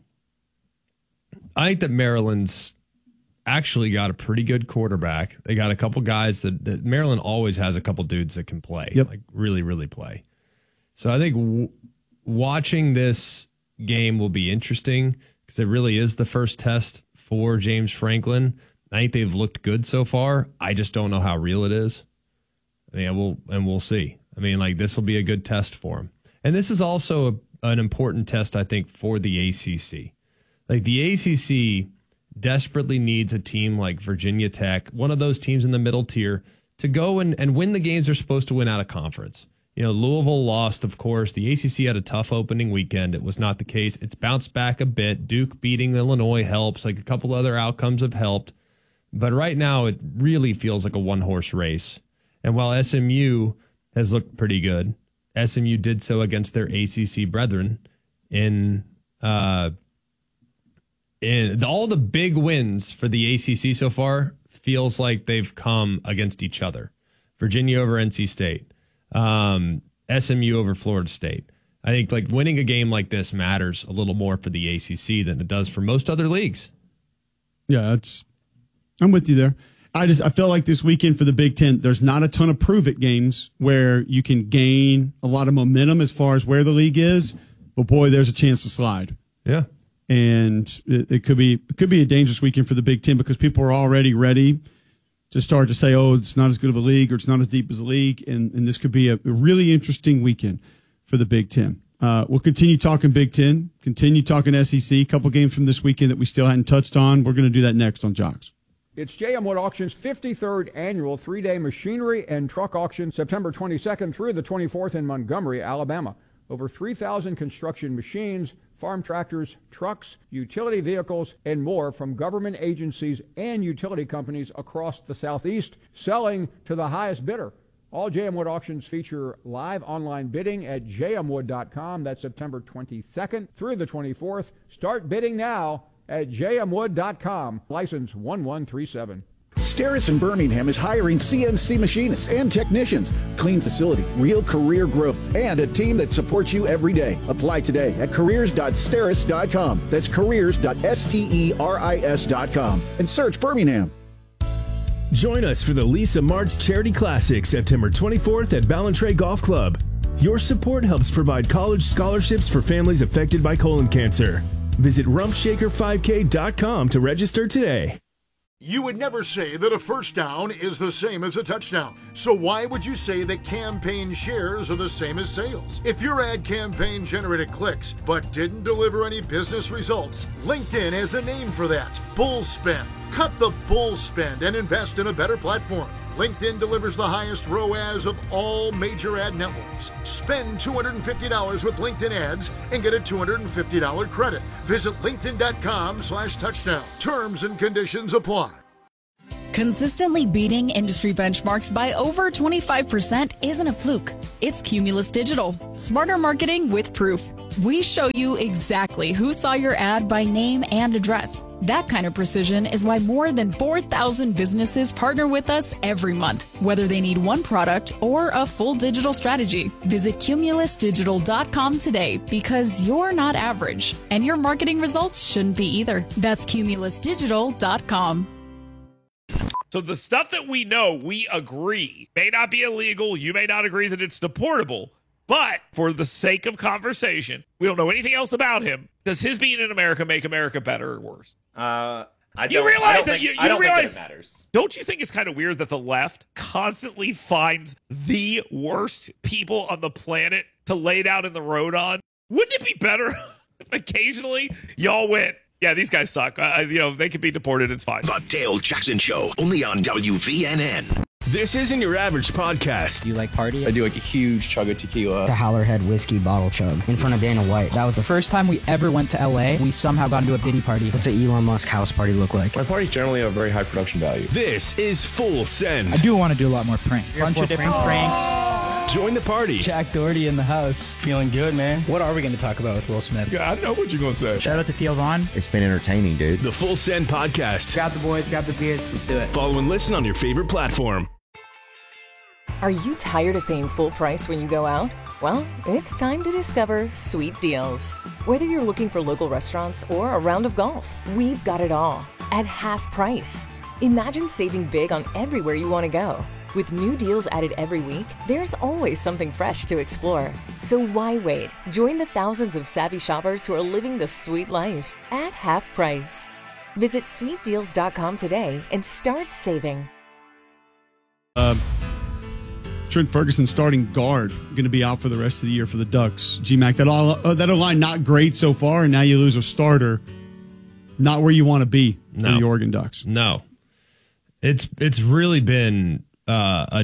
I think that Maryland's actually got a pretty good quarterback. They got a couple guys that, that Maryland always has a couple dudes that can play, yep. like really, really play. So I think w- watching this game will be interesting because it really is the first test for James Franklin. I think they've looked good so far. I just don't know how real it is. Yeah, we'll and we'll see. I mean, like this will be a good test for him. And this is also a, an important test, I think, for the A C C. Like the A C C desperately needs a team like Virginia Tech, one of those teams in the middle tier, to go and, and win the games they're supposed to win out of conference. You know, Louisville lost, of course. The A C C had a tough opening weekend. It was not the case. It's bounced back a bit. Duke beating Illinois helps. Like a couple other outcomes have helped. But right now, it really feels like a one-horse race. And while S M U has looked pretty good, S M U did so against their A C C brethren in uh, in all the big wins for the A C C so far feels like they've come against each other. Virginia over N C State, um, S M U over Florida State. I think like winning a game like this matters a little more for the A C C than it does for most other leagues. Yeah, that's. I'm with you there. I just I feel like this weekend for the Big Ten, there's not a ton of prove-it games where you can gain a lot of momentum as far as where the league is, but boy, there's a chance to slide. Yeah, and it, it could be it could be a dangerous weekend for the Big Ten because people are already ready to start to say, oh, it's not as good of a league or it's not as deep as a league, and, and this could be a, a really interesting weekend for the Big Ten. Uh, we'll continue talking Big Ten, continue talking S E C, a couple games from this weekend that we still hadn't touched on. We're going to do that next on Jocks. It's J M Wood Auction's fifty-third annual three-day machinery and truck auction, September twenty-second through the twenty-fourth in Montgomery, Alabama. Over three thousand construction machines, farm tractors, trucks, utility vehicles, and more from government agencies and utility companies across the Southeast, selling to the highest bidder. All J M Wood auctions feature live online bidding at j m wood dot com. That's September twenty-second through the twenty-fourth. Start bidding now at j m wood dot com. License one one three seven. Steris in Birmingham is hiring C N C machinists and technicians. Clean facility, real career growth, and a team that supports you every day. Apply today at careers dot steris dot com. That's careers dot steris dot com. And search Birmingham. Join us for the Lisa Martz Charity Classic, September twenty-fourth at Ballantrae Golf Club. Your support helps provide college scholarships for families affected by colon cancer. Visit rump shaker five k dot com to register today. You would never say that a first down is the same as a touchdown. So why would you say that campaign shares are the same as sales? If your ad campaign generated clicks but didn't deliver any business results, LinkedIn has a name for that: bull spend. Cut the bull spend and invest in a better platform. LinkedIn delivers the highest R O A S of all major ad networks. Spend two hundred fifty dollars with LinkedIn ads and get a two hundred fifty dollars credit. Visit linkedin.com slash touchdown. Terms and conditions apply. Consistently beating industry benchmarks by over twenty-five percent isn't a fluke. It's Cumulus Digital. Smarter marketing with proof. We show you exactly who saw your ad by name and address. That kind of precision is why more than four thousand businesses partner with us every month, whether they need one product or a full digital strategy. Visit cumulus digital dot com today, because you're not average, and your marketing results shouldn't be either. That's cumulus digital dot com. So the stuff that we know, we agree, may not be illegal. You may not agree that it's deportable. But for the sake of conversation, we don't know anything else about him. Does his being in America make America better or worse? Uh, I you don't, realize I don't that think, you, you I don't realize, think that it matters. Don't you think it's kind of weird that the left constantly finds the worst people on the planet to lay down in the road on? Wouldn't it be better if occasionally y'all went, yeah, these guys suck. Uh, you know, they could be deported. It's fine. The Dale Jackson Show, only on W V N N. This isn't your average podcast. Do you like party? I do like a huge chug of tequila. The Howlerhead whiskey bottle chug in front of Dana White. That was the first time we ever went to L A. We somehow got into a Diddy party. What's an Elon Musk house party look like? My parties generally have a very high production value. This is Full Send. I do want to do a lot more pranks. Bunch of different pranks. Join the party. Jack Doherty in the house. Feeling good, man. What are we going to talk about with Will Smith? Yeah, I know what you're going to say. Shout out to Theo Vaughn. It's been entertaining, dude. The Full Send podcast. Grab the boys, grab the beers. Let's do it. Follow and listen on your favorite platform. Are you tired of paying full price when you go out? Well, it's time to discover Sweet Deals. Whether you're looking for local restaurants or a round of golf, we've got it all at half price. Imagine saving big on everywhere you want to go. With new deals added every week, there's always something fresh to explore. So why wait? Join the thousands of savvy shoppers who are living the sweet life at half price. Visit sweet deals dot com today and start saving. Uh, Trent Ferguson, starting guard, going to be out for the rest of the year for the Ducks. G-Mac, that all uh, that line not great so far, and now you lose a starter. Not where you want to be for No. the Oregon Ducks. No, it's it's really been uh, a.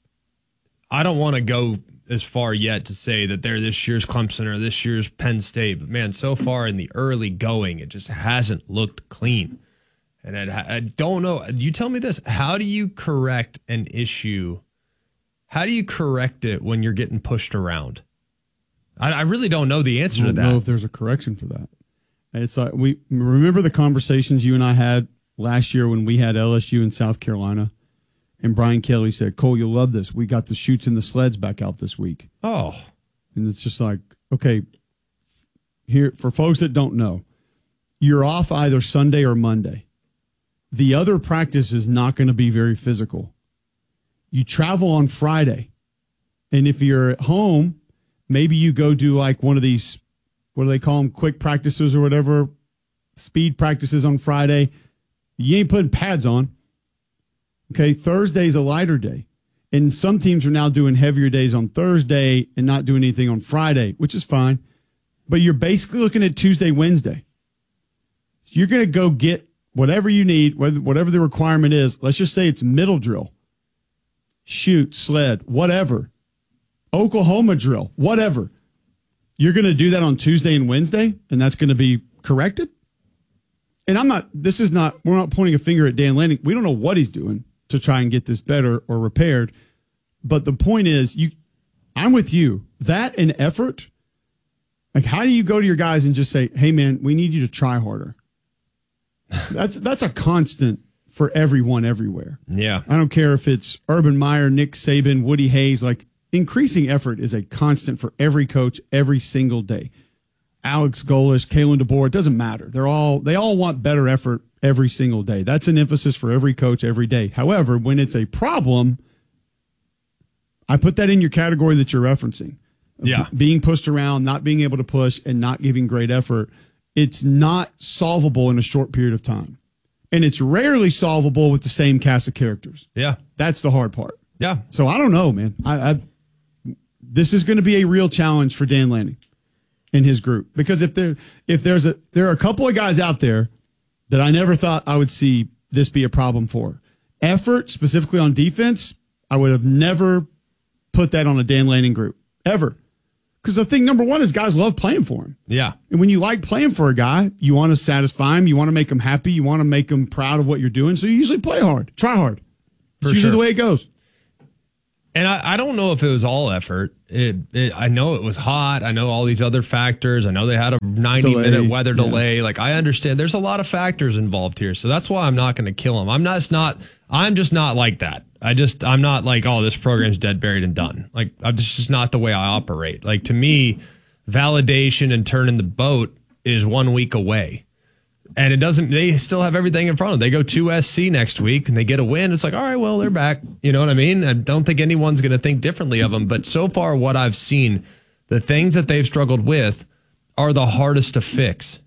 I don't want to go as far yet to say that they're this year's Clemson or this year's Penn State, but man, so far in the early going, it just hasn't looked clean. And I, I don't know. You tell me this: how do you correct an issue? How do you correct it when you're getting pushed around? I, I really don't know the answer I don't to that. know if there's a correction for that. It's like we remember the conversations you and I had last year when we had L S U in South Carolina, and Brian Kelly said, "Cole, you'll love this. We got the chutes and the sleds back out this week." Oh, and it's just like, okay, here for folks that don't know, you're off either Sunday or Monday. The other practice is not going to be very physical. You travel on Friday, and if you're at home, maybe you go do like one of these, what do they call them, quick practices or whatever, speed practices on Friday. You ain't putting pads on. Okay, Thursday's a lighter day. And some teams are now doing heavier days on Thursday and not doing anything on Friday, which is fine. But you're basically looking at Tuesday, Wednesday. So you're going to go get whatever you need, whatever the requirement is. Let's just say it's middle drill. Shoot, sled, whatever. Oklahoma drill, whatever. You're going to do that on Tuesday and Wednesday, and that's going to be corrected? And I'm not, this is not, we're not pointing a finger at Dan Lanning. We don't know what he's doing to try and get this better or repaired. But the point is, you, I'm with you. That and effort, like how do you go to your guys and just say, hey, man, we need you to try harder? That's that's a constant for everyone everywhere. Yeah. I don't care if it's Urban Meyer, Nick Saban, Woody Hayes. Like, increasing effort is a constant for every coach every single day. Alex Golesh, Kalen DeBoer, it doesn't matter. They're all they all want better effort every single day. That's an emphasis for every coach every day. However, when it's a problem, I put that in your category that you're referencing. Yeah. B- being pushed around, not being able to push, and not giving great effort. It's not solvable in a short period of time. and it's rarely solvable with the same cast of characters. Yeah. That's the hard part. Yeah. So I don't know, man. I, I this is going to be a real challenge for Dan Lanning and his group, because if there if there's a there are a couple of guys out there that I never thought I would see this be a problem for. Effort, specifically on defense, I would have never put that on a Dan Lanning group, ever. Because I think, number one, is guys love playing for him. Yeah. And when you like playing for a guy, you want to satisfy him, you want to make him happy, you want to make him proud of what you're doing, so you usually play hard, try hard. It's For usually sure. the way it goes. And I, I don't know if it was all effort. It, it, I know it was hot. I know all these other factors. I know they had a ninety-minute Delay. weather Yeah. delay. Like, I understand there's a lot of factors involved here. So that's why I'm not going to kill him. I'm not, it's not, I'm just not like that. I just, I'm not like, oh, this program's dead, buried, and done. Like, I'm just, just not the way I operate. Like, to me, validation and turning the boat is one week away. And it doesn't, they still have everything in front of them. They go to S C next week and they get a win. It's like, all right, well, they're back. You know what I mean? I don't think anyone's going to think differently of them. But so far, what I've seen, the things that they've struggled with are the hardest to fix.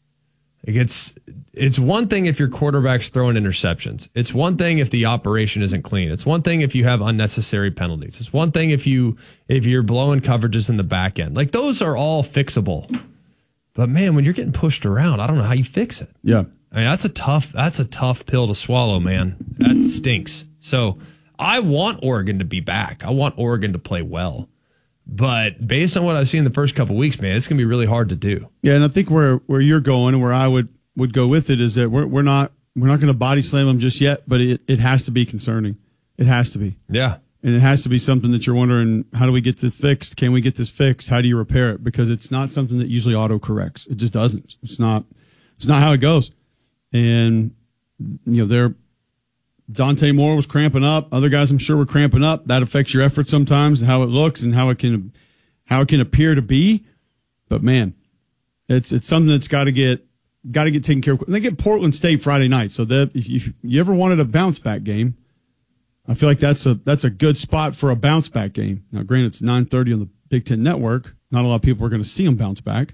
It's, it's one thing if your quarterback's throwing interceptions. It's one thing if the operation isn't clean. It's one thing if you have unnecessary penalties. It's one thing if you, if you're blowing coverages in the back end. Like, those are all fixable. But man, when you're getting pushed around, I don't know how you fix it. Yeah. I mean, that's a tough, that's a tough pill to swallow, man. That stinks. So I want Oregon to be back. I want Oregon to play well. But based on what I've seen the first couple of weeks, man, it's going to be really hard to do. Yeah, and I think where where you're going and where I would, would go with it is that we're we're not we're not going to body slam them just yet, but it, it has to be concerning. It has to be. Yeah. And it has to be something that you're wondering, how do we get this fixed? Can we get this fixed? How do you repair it? Because it's not something that usually auto corrects. It just doesn't. It's not it's not how it goes. And you know, they're Dante Moore was cramping up. Other guys I'm sure were cramping up. That affects your effort sometimes, how it looks and how it can how it can appear to be. But man, it's it's something that's got to get got to get taken care of. And they get Portland State Friday night. So that if you, if you ever wanted a bounce back game, I feel like that's a that's a good spot for a bounce back game. Now, granted, it's nine thirty on the Big Ten Network. Not a lot of people are going to see them bounce back.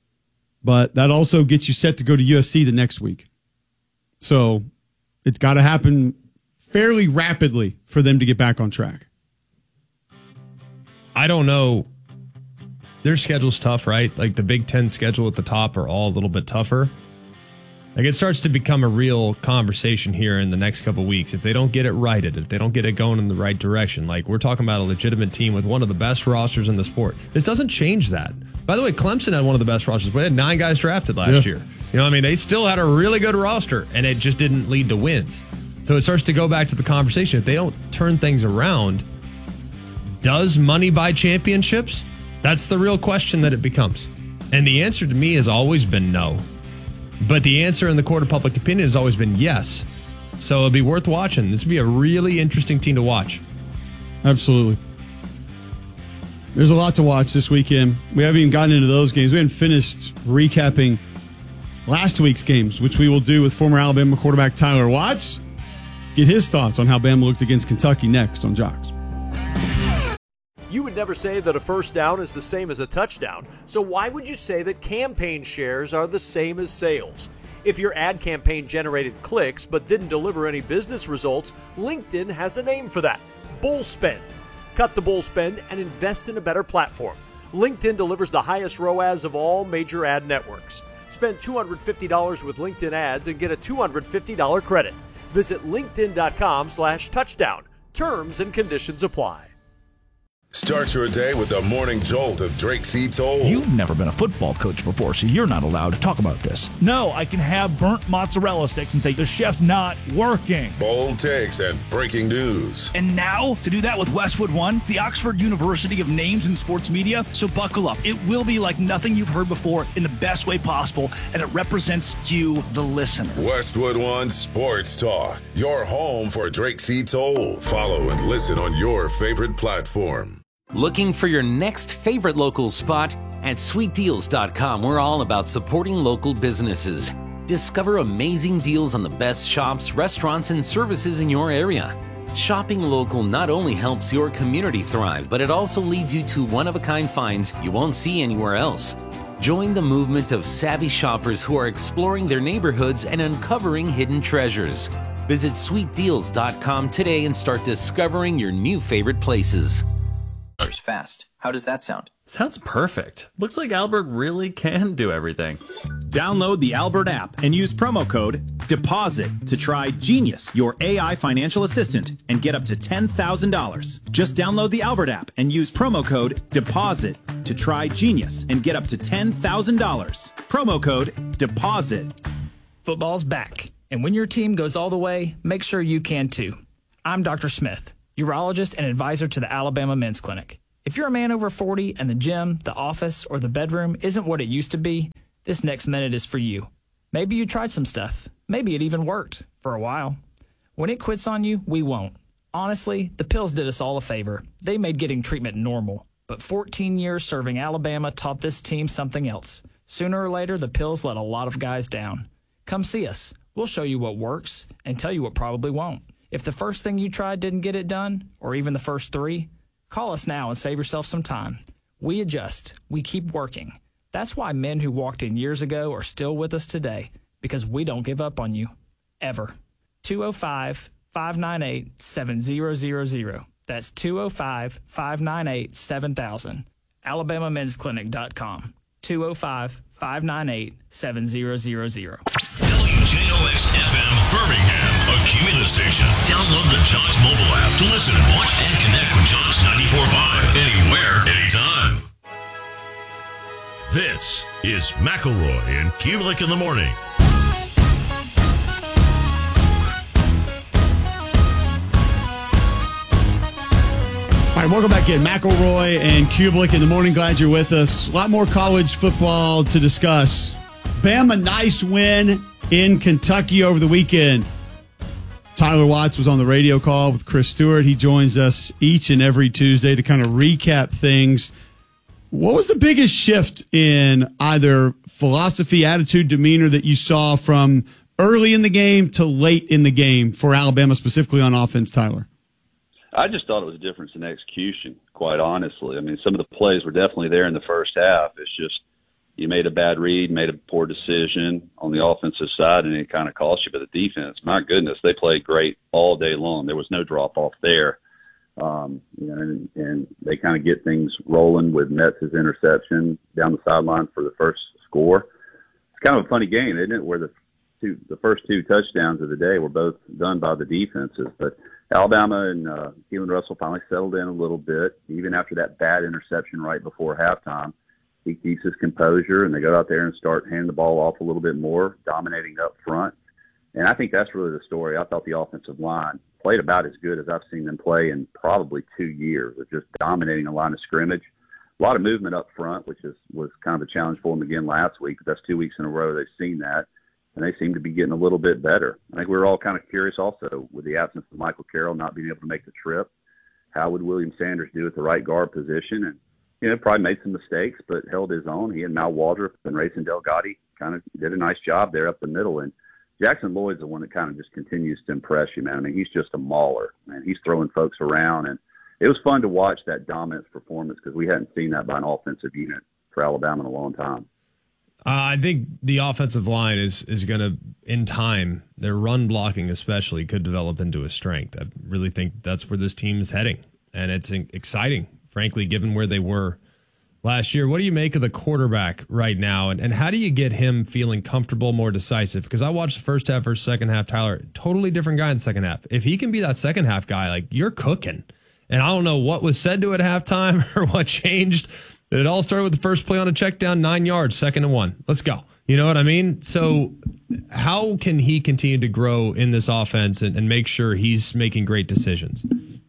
But that also gets you set to go to U S C the next week. So it's got to happen fairly rapidly for them to get back on track. I don't know. Their schedule's tough, right? Like, the Big Ten schedule at the top are all a little bit tougher. Like, it starts to become a real conversation here in the next couple of weeks. If they don't get it righted, if they don't get it going in the right direction, like, we're talking about a legitimate team with one of the best rosters in the sport. This doesn't change that. By the way, Clemson had one of the best rosters. They had nine guys drafted last Yeah. year. You know what I mean? They still had a really good roster, and it just didn't lead to wins. So it starts to go back to the conversation. If they don't turn things around, does money buy championships? That's the real question that it becomes. And the answer to me has always been no. But the answer in the court of public opinion has always been yes. So it'll be worth watching. This would be a really interesting team to watch. Absolutely. There's a lot to watch this weekend. We haven't even gotten into those games. We haven't finished recapping last week's games, which we will do with former Alabama quarterback Tyler Watts. Get his thoughts on how Bama looked against Kentucky next on Jocks. You would never say that a first down is the same as a touchdown, so why would you say that campaign shares are the same as sales? If your ad campaign generated clicks but didn't deliver any business results, LinkedIn has a name for that: bull spend. Cut the bull spend and invest in a better platform. LinkedIn delivers the highest R O A S of all major ad networks. Spend two hundred fifty dollars with LinkedIn ads and get a two hundred fifty dollars credit. Visit linkedin.com slash touchdown. Terms and conditions apply. Start your day with the morning jolt of Drake C. Toll. You've never been a football coach before, so you're not allowed to talk about this. No, I can have burnt mozzarella sticks and say the chef's not working. Bold takes and breaking news. And now, to do that with Westwood One, the Oxford University of Names in Sports Media, so buckle up. It will be like nothing you've heard before in the best way possible, and it represents you, the listener. Westwood One Sports Talk, your home for Drake C. Toll. Follow and listen on your favorite platform. Looking for your next favorite local spot? At sweet deals dot com, we're all about supporting local businesses. Discover amazing deals on the best shops, restaurants, and services in your area. Shopping local not only helps your community thrive, but it also leads you to one-of-a-kind finds you won't see anywhere else. Join the movement of savvy shoppers who are exploring their neighborhoods and uncovering hidden treasures. Visit sweet deals dot com today and start discovering your new favorite places. Fast. How does that sound? Sounds perfect. Looks like Albert really can do everything. Download the Albert app and use promo code DEPOSIT to try Genius, your A I financial assistant, and get up to ten thousand dollars. Just download the Albert app and use promo code DEPOSIT to try Genius and get up to ten thousand dollars. Promo code DEPOSIT. Football's back, and when your team goes all the way, make sure you can too. I'm Doctor Smith, urologist and advisor to the Alabama Men's Clinic. If you're a man over forty and the gym, the office, or the bedroom isn't what it used to be, this next minute is for you. Maybe you tried some stuff. Maybe it even worked for a while. When it quits on you, we won't. Honestly, the pills did us all a favor. They made getting treatment normal. But fourteen years serving Alabama taught this team something else. Sooner or later, the pills let a lot of guys down. Come see us. We'll show you what works and tell you what probably won't. If the first thing you tried didn't get it done, or even the first three, call us now and save yourself some time. We adjust. We keep working. That's why men who walked in years ago are still with us today, because we don't give up on you. Ever. two oh five, five nine eight, seven zero zero zero. That's two oh five, five nine eight, seven thousand. alabama men's clinic dot com. two oh five, five nine eight, seven zero zero zero. W J O X F M Birmingham, a Cumulus station. Download the Jocks mobile app to listen, watch, and connect with Jocks ninety-four point five anywhere, anytime. This is McElroy and Kubelik in the morning. All right, welcome back in. McElroy and Kubelik in the morning. Glad you're with us. A lot more college football to discuss. Bama, nice win in Kentucky over the weekend. Tyler Watts was on the radio call with Chris Stewart. He joins us each and every Tuesday to kind of recap things. What was the biggest shift in either philosophy, attitude, demeanor that you saw from early in the game to late in the game for Alabama, specifically on offense, Tyler? I just thought it was a difference in execution, quite honestly. I mean, some of the plays were definitely there in the first half. It's just you made a bad read, made a poor decision on the offensive side, and it kind of cost you. But the defense, my goodness, they played great all day long. There was no drop-off there. Um, you know, and, and they kind of get things rolling with Metz' interception down the sideline for the first score. It's kind of a funny game, isn't it, where the two, the first two touchdowns of the day were both done by the defenses. But Alabama and uh, Keelan Russell finally settled in a little bit, even after that bad interception right before halftime. He keeps his composure, and they go out there and start handing the ball off a little bit more, dominating up front. And I think that's really the story. I thought the offensive line played about as good as I've seen them play in probably two years of just dominating the line of scrimmage. A lot of movement up front, which is was kind of a challenge for them again last week, but that's two weeks in a row they've seen that, and they seem to be getting a little bit better. I think we were all kind of curious also with the absence of Michael Carroll not being able to make the trip. How would William Sanders do at the right guard position? And, you know, probably made some mistakes, but held his own. He and Mal Waldrop and Rayson Delgado kind of did a nice job there up the middle. And Jackson Lloyd's the one that kind of just continues to impress you, man. I mean, he's just a mauler, man. He's throwing folks around, and it was fun to watch that dominance performance because we hadn't seen that by an offensive unit for Alabama in a long time. Uh, I think the offensive line is is going to, in time, their run blocking especially could develop into a strength. I really think that's where this team is heading, and it's exciting, frankly, given where they were last year. What do you make of the quarterback right now, and, and how do you get him feeling comfortable, more decisive? Because I watched the first half versus second half, Tyler, totally different guy in the second half. If he can be that second half guy, like, you're cooking. And I don't know what was said to it at halftime or what changed. It all started with the first play on a check down, nine yards, second and one. Let's go. You know what I mean? So how can he continue to grow in this offense and, and make sure he's making great decisions?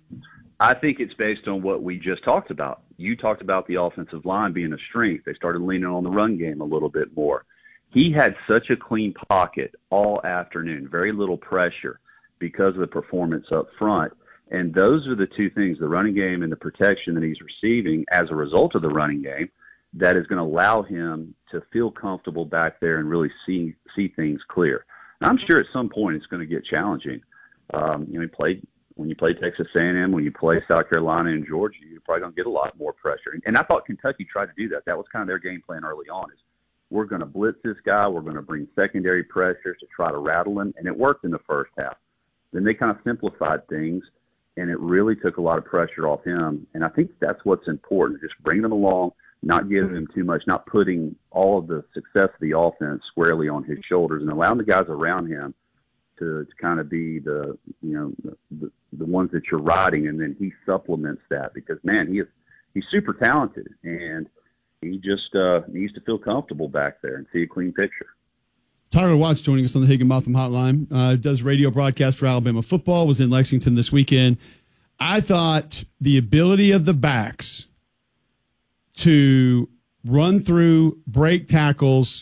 I think it's based on what we just talked about. You talked about the offensive line being a strength. They started leaning on the run game a little bit more. He had such a clean pocket all afternoon, very little pressure because of the performance up front. And those are the two things, the running game and the protection that he's receiving as a result of the running game, that is going to allow him to feel comfortable back there and really see see things clear. And I'm sure at some point it's going to get challenging. Um, you know, he played when you play Texas A and M, when you play South Carolina and Georgia, you're probably going to get a lot more pressure. And, and I thought Kentucky tried to do that. That was kind of their game plan early on, is we're going to blitz this guy. We're going to bring secondary pressures to try to rattle him. And it worked in the first half. Then they kind of simplified things, and it really took a lot of pressure off him. And I think that's what's important, just bringing him along, not giving him too much, not putting all of the success of the offense squarely on his shoulders, and allowing the guys around him to, to kind of be the, you know, the, the ones that you're riding, and then he supplements that because, man, he is he's super talented, and he just uh, needs to feel comfortable back there and see a clean picture. Tyler Watts joining us on the Higginbotham Hotline. Uh, does radio broadcast for Alabama football, was in Lexington this weekend. I thought the ability of the backs to run through, break tackles,